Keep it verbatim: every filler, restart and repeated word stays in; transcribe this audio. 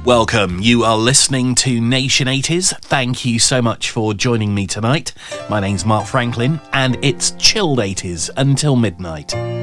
Welcome, you are listening to Nation eighties. Thank you so much for joining me tonight. My name's Mark Franklin and it's chilled eighties until midnight.